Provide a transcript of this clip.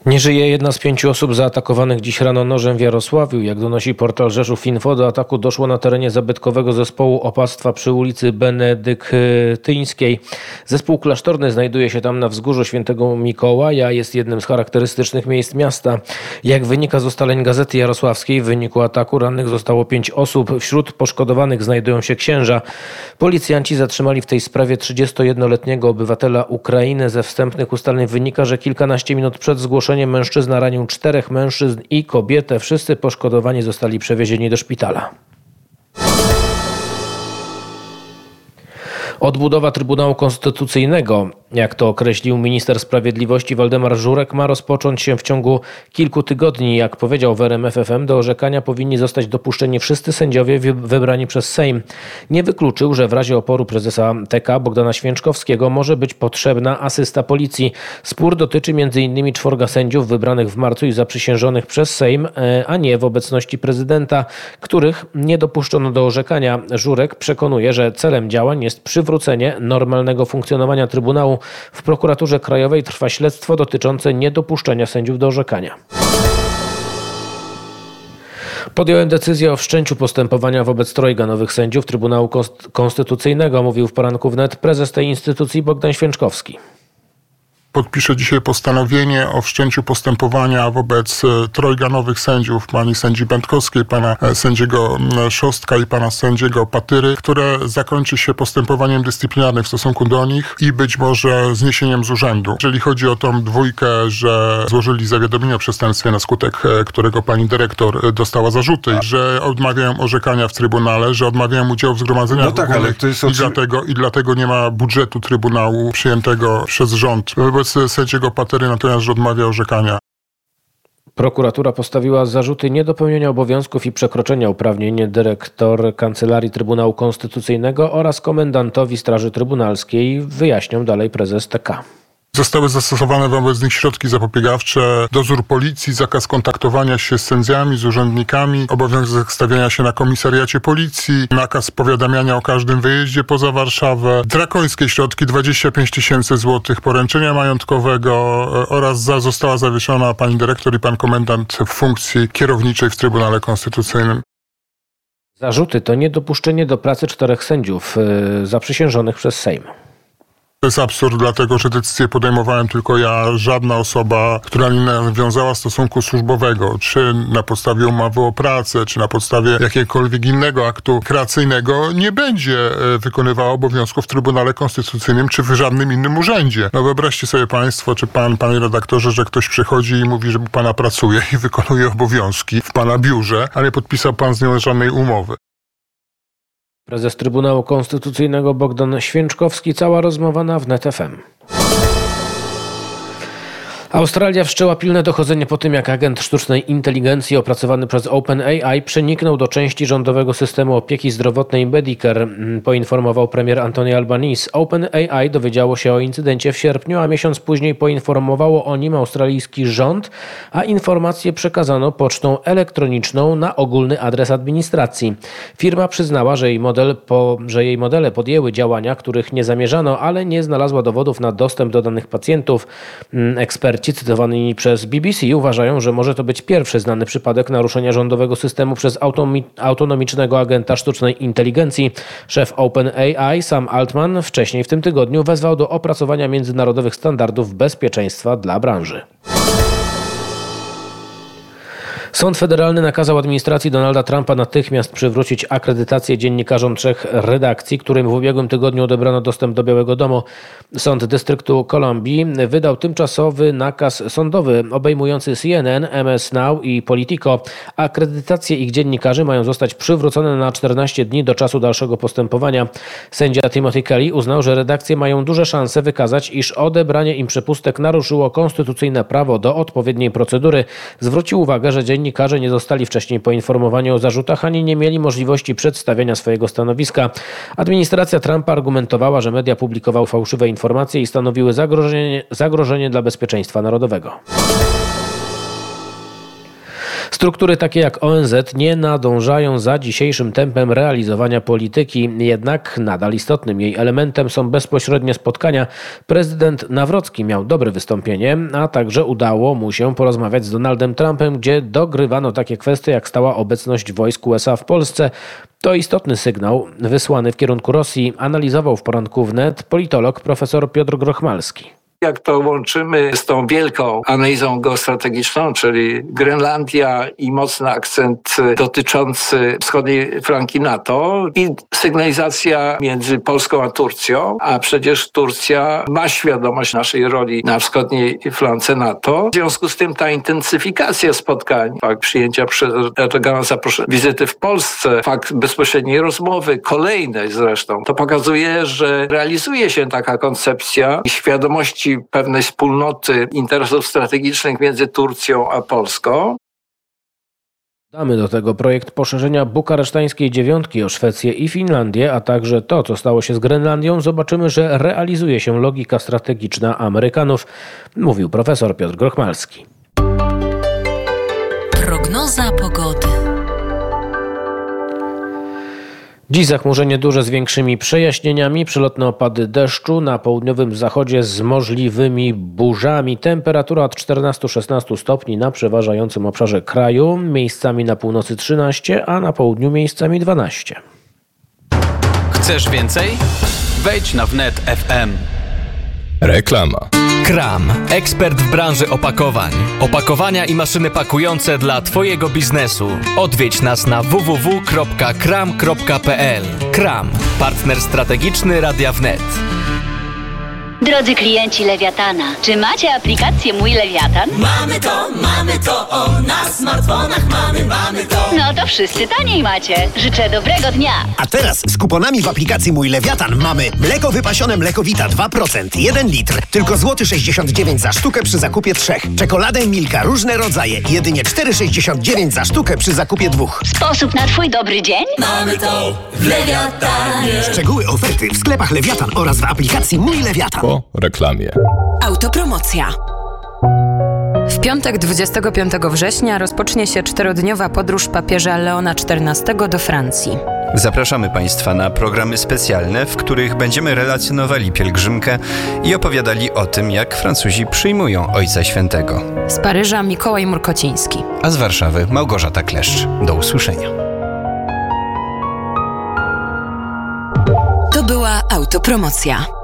Nie żyje jedna z 5 osób zaatakowanych dziś rano nożem w Jarosławiu. Jak donosi portal Rzeszów Info, do ataku doszło na terenie zabytkowego zespołu opactwa przy ulicy Benedyktyńskiej. Zespół klasztorny znajduje się tam na wzgórzu Świętego Mikołaja. Jest jednym z charakterystycznych miejsc miasta. Jak wynika z ustaleń Gazety Jarosławskiej, w wyniku ataku rannych zostało 5 osób. Wśród poszkodowanych znajdują się księża. Policjanci zatrzymali w tej sprawie 31-letniego obywatela Ukrainy. Ze wstępnych ustaleń wynika, że kilkanaście minut przed zgłoszeniem mężczyzna ranił 4 mężczyzn i kobietę. Wszyscy poszkodowani zostali przewiezieni do szpitala. Odbudowa Trybunału Konstytucyjnego, jak to określił minister sprawiedliwości Waldemar Żurek, ma rozpocząć się w ciągu kilku tygodni. Jak powiedział w RMF FM, do orzekania powinni zostać dopuszczeni wszyscy sędziowie wybrani przez Sejm. Nie wykluczył, że w razie oporu prezesa TK Bogdana Święczkowskiego może być potrzebna asysta policji. Spór dotyczy m.in. 4 sędziów wybranych w marcu i zaprzysiężonych przez Sejm, a nie w obecności prezydenta, których nie dopuszczono do orzekania. Żurek przekonuje, że celem działań jest przywrócenie normalnego funkcjonowania Trybunału. W prokuraturze krajowej trwa śledztwo dotyczące niedopuszczenia sędziów do orzekania. Podjąłem decyzję o wszczęciu postępowania wobec 3 nowych sędziów Trybunału Konstytucyjnego, mówił w poranku wnet prezes tej instytucji Bogdan Święczkowski. Podpiszę dzisiaj postanowienie o wszczęciu postępowania wobec 3 nowych sędziów, pani sędzi Będkowskiej, pana sędziego Szostka i pana sędziego Patyry, które zakończy się postępowaniem dyscyplinarnym w stosunku do nich i być może zniesieniem z urzędu. Jeżeli chodzi o tą dwójkę, że złożyli zawiadomienie o przestępstwie, na skutek którego pani dyrektor dostała zarzuty, że odmawiają orzekania w Trybunale, że odmawiają udziału w zgromadzeniach ogólnych i dlatego nie ma budżetu Trybunału przyjętego przez rząd. Wobec sędziego Patery natomiast odmawia orzekania. Prokuratura postawiła zarzuty niedopełnienia obowiązków i przekroczenia uprawnień dyrektor Kancelarii Trybunału Konstytucyjnego oraz komendantowi Straży Trybunalskiej, wyjaśniał dalej prezes TK. Zostały zastosowane wobec nich środki zapobiegawcze, dozór policji, zakaz kontaktowania się z sędziami, z urzędnikami, obowiązek stawiania się na komisariacie policji, nakaz powiadamiania o każdym wyjeździe poza Warszawę, drakońskie środki 25 000 złotych poręczenia majątkowego oraz została zawieszona pani dyrektor i pan komendant w funkcji kierowniczej w Trybunale Konstytucyjnym. Zarzuty to niedopuszczenie do pracy 4 sędziów zaprzysiężonych przez Sejm. To jest absurd, dlatego że decyzję podejmowałem tylko ja, żadna osoba, która nie nawiązała stosunku służbowego, czy na podstawie umowy o pracę, czy na podstawie jakiegokolwiek innego aktu kreacyjnego, nie będzie wykonywała obowiązków w Trybunale Konstytucyjnym, czy w żadnym innym urzędzie. No wyobraźcie sobie państwo, czy panie redaktorze, że ktoś przychodzi i mówi, że pana pracuje i wykonuje obowiązki w pana biurze, a nie podpisał pan z nią żadnej umowy. Prezes Trybunału Konstytucyjnego Bogdan Święczkowski, cała rozmowa na Wnet FM. Australia wszczęła pilne dochodzenie po tym, jak agent sztucznej inteligencji opracowany przez OpenAI przeniknął do części rządowego systemu opieki zdrowotnej Medicare, poinformował premier Anthony Albanese. OpenAI dowiedziało się o incydencie w sierpniu, a miesiąc później poinformowało o nim australijski rząd, a informacje przekazano pocztą elektroniczną na ogólny adres administracji. Firma przyznała, że jej modele podjęły działania, których nie zamierzano, ale nie znalazła dowodów na dostęp do danych pacjentów. Eksperci cytowani przez BBC uważają, że może to być pierwszy znany przypadek naruszenia rządowego systemu przez autonomicznego agenta sztucznej inteligencji. Szef OpenAI Sam Altman wcześniej w tym tygodniu wezwał do opracowania międzynarodowych standardów bezpieczeństwa dla branży. Sąd federalny nakazał administracji Donalda Trumpa natychmiast przywrócić akredytację dziennikarzom 3 redakcji, którym w ubiegłym tygodniu odebrano dostęp do Białego Domu. Sąd Dystryktu Kolumbii wydał tymczasowy nakaz sądowy obejmujący CNN, MS Now i Politico. Akredytacje ich dziennikarzy mają zostać przywrócone na 14 dni do czasu dalszego postępowania. Sędzia Timothy Kelly uznał, że redakcje mają duże szanse wykazać, iż odebranie im przepustek naruszyło konstytucyjne prawo do odpowiedniej procedury. Zwrócił uwagę, że dziennikarze nie zostali wcześniej poinformowani o zarzutach, ani nie mieli możliwości przedstawienia swojego stanowiska. Administracja Trumpa argumentowała, że media publikowały fałszywe informacje i stanowiły zagrożenie dla bezpieczeństwa narodowego. Struktury takie jak ONZ nie nadążają za dzisiejszym tempem realizowania polityki, jednak nadal istotnym jej elementem są bezpośrednie spotkania. Prezydent Nawrocki miał dobre wystąpienie, a także udało mu się porozmawiać z Donaldem Trumpem, gdzie dogrywano takie kwestie jak stała obecność wojsk USA w Polsce. To istotny sygnał wysłany w kierunku Rosji, analizował w poranku wnet politolog profesor Piotr Grochmalski. Jak to łączymy z tą wielką analizą geostrategiczną, czyli Grenlandia i mocny akcent dotyczący wschodniej flanki NATO i sygnalizacja między Polską a Turcją, a przecież Turcja ma świadomość naszej roli na wschodniej flance NATO. W związku z tym ta intensyfikacja spotkań, fakt przyjęcia przez Erdogana wizyty w Polsce, fakt bezpośredniej rozmowy, kolejnej zresztą, to pokazuje, że realizuje się taka koncepcja świadomości pewnej wspólnoty interesów strategicznych między Turcją a Polską. Damy do tego projekt poszerzenia bukaresztańskiej dziewiątki o Szwecję i Finlandię, a także to, co stało się z Grenlandią. Zobaczymy, że realizuje się logika strategiczna Amerykanów, mówił profesor Piotr Grochmalski. Prognoza pogody. Dziś zachmurzenie duże z większymi przejaśnieniami, przelotne opady deszczu na południowym zachodzie z możliwymi burzami. Temperatura od 14-16 stopni na przeważającym obszarze kraju, miejscami na północy 13, a na południu miejscami 12. Chcesz więcej? Wejdź na wnet FM. Reklama. Kram, ekspert w branży opakowań. Opakowania i maszyny pakujące dla Twojego biznesu. Odwiedź nas na www.kram.pl. Kram, partner strategiczny Radia Wnet. Drodzy klienci Lewiatana, czy macie aplikację Mój Lewiatan? Mamy to, na smartfonach mamy to. No to wszyscy taniej macie. Życzę dobrego dnia. A teraz z kuponami w aplikacji Mój Lewiatan mamy mleko wypasione Mlekowita 2%, 1 litr, tylko złoty 69 za sztukę przy zakupie 3. Czekoladę Milka, różne rodzaje, jedynie 4,69 za sztukę przy zakupie 2. Sposób na Twój dobry dzień? Mamy to w Lewiatanie. Szczegóły oferty w sklepach Lewiatan oraz w aplikacji Mój Lewiatan. Po reklamie. Autopromocja. W piątek 25 września rozpocznie się 4-dniowa podróż papieża Leona XIV do Francji. Zapraszamy Państwa na programy specjalne, w których będziemy relacjonowali pielgrzymkę i opowiadali o tym, jak Francuzi przyjmują Ojca Świętego. Z Paryża Mikołaj Murkociński. A z Warszawy Małgorzata Kleszcz. Do usłyszenia. To była autopromocja.